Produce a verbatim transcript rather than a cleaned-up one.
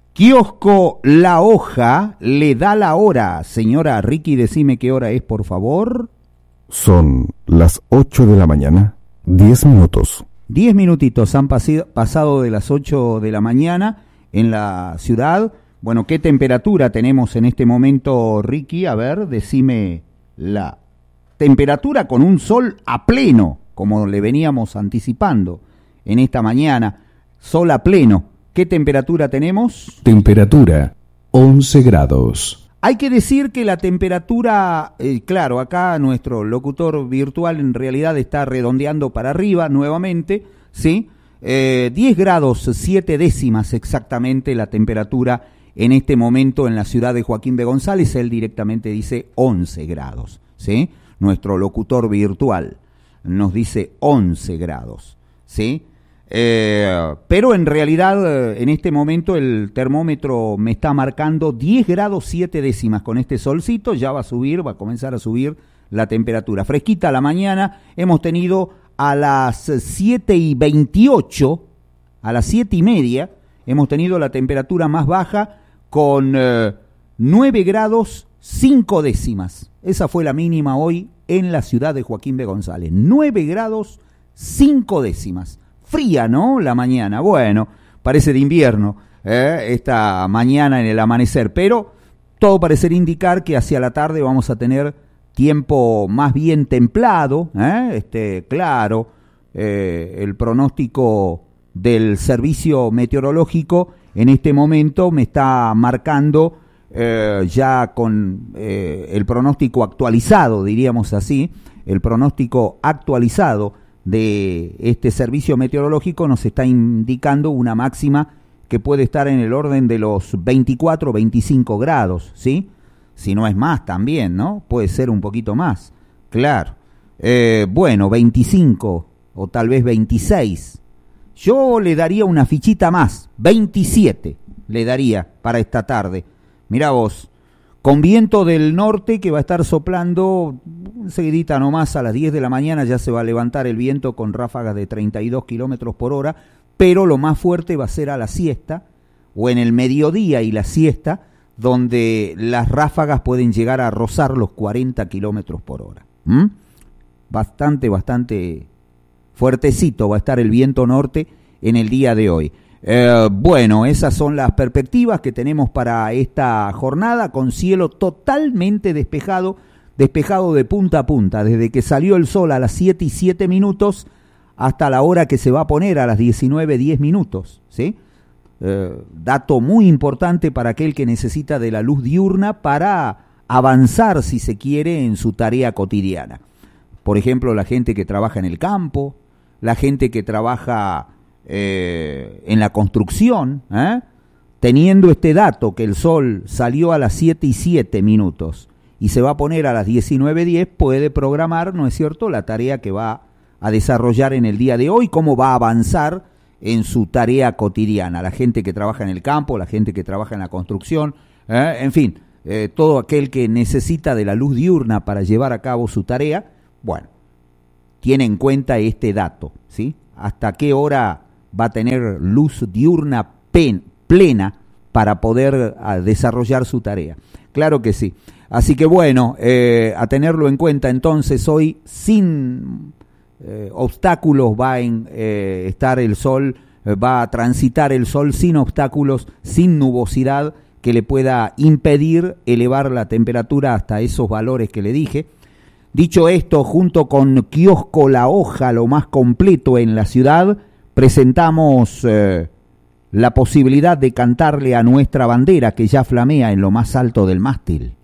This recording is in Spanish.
Kiosco La Hoja le da la hora. Señora Ricky, decime qué hora es, por favor. Son las ocho de la mañana, diez minutos. Diez minutitos han pasi- pasado de las ocho de la mañana en la ciudad. Bueno, ¿qué temperatura tenemos en este momento, Ricky? A ver, decime la temperatura con un sol a pleno, como le veníamos anticipando en esta mañana. Sol a pleno. ¿Qué temperatura tenemos? Temperatura, once grados. Hay que decir que la temperatura, eh, claro, acá nuestro locutor virtual en realidad está redondeando para arriba nuevamente, ¿sí? Eh, diez grados, siete décimas exactamente la temperatura en este momento en la ciudad de Joaquín B. González. Él directamente dice once grados, ¿sí? Nuestro locutor virtual nos dice once grados, ¿sí? Eh, pero en realidad en este momento el termómetro me está marcando diez grados siete décimas. Con este solcito ya va a subir, va a comenzar a subir la temperatura. Fresquita la mañana, hemos tenido a las siete y veintiocho, a las siete y media, hemos tenido la temperatura más baja con eh, nueve grados cinco décimas. Esa fue la mínima hoy en la ciudad de Joaquín B. González, nueve grados cinco décimas. Fría, ¿no? La mañana. Bueno, parece de invierno ¿eh? esta mañana en el amanecer, pero todo parece indicar que hacia la tarde vamos a tener tiempo más bien templado, ¿eh? este, claro, eh, el pronóstico del servicio meteorológico en este momento me está marcando eh, ya con eh, el pronóstico actualizado, diríamos así, el pronóstico actualizado de este servicio meteorológico nos está indicando una máxima que puede estar en el orden de los veinticuatro, veinticinco grados, ¿sí? Si no es más también, ¿no? Puede ser un poquito más, claro. Eh, bueno, veinticinco o tal vez veintiséis. Yo le daría una fichita más, veintisiete le daría para esta tarde. Mirá vos, con viento del norte que va a estar soplando seguidita nomás a las diez de la mañana, ya se va a levantar el viento con ráfagas de treinta y dos kilómetros por hora, pero lo más fuerte va a ser a la siesta, o en el mediodía y la siesta, donde las ráfagas pueden llegar a rozar los cuarenta kilómetros por hora. ¿Mm? Bastante, bastante fuertecito va a estar el viento norte en el día de hoy. Eh, bueno, esas son las perspectivas que tenemos para esta jornada, con cielo totalmente despejado, despejado de punta a punta, desde que salió el sol a las siete y siete minutos hasta la hora que se va a poner a las diecinueve diez minutos, ¿sí? Eh, dato muy importante para aquel que necesita de la luz diurna para avanzar, si se quiere, en su tarea cotidiana. Por ejemplo, la gente que trabaja en el campo, la gente que trabaja Eh, en la construcción, ¿eh? teniendo este dato que el sol salió a las siete y siete minutos y se va a poner a las diecinueve diez, puede programar, ¿no es cierto?, la tarea que va a desarrollar en el día de hoy, cómo va a avanzar en su tarea cotidiana. La gente que trabaja en el campo, la gente que trabaja en la construcción, ¿eh? en fin, eh, todo aquel que necesita de la luz diurna para llevar a cabo su tarea, bueno, tiene en cuenta este dato, ¿sí? Hasta qué hora va a tener luz diurna pen, plena para poder a, desarrollar su tarea. Claro que sí. Así que bueno, eh, a tenerlo en cuenta entonces hoy, sin eh, obstáculos va a eh, estar el sol, eh, va a transitar el sol sin obstáculos, sin nubosidad que le pueda impedir elevar la temperatura hasta esos valores que le dije. Dicho esto, junto con Kiosco La Hoja, lo más completo en la ciudad, presentamos eh, la posibilidad de cantarle a nuestra bandera que ya flamea en lo más alto del mástil.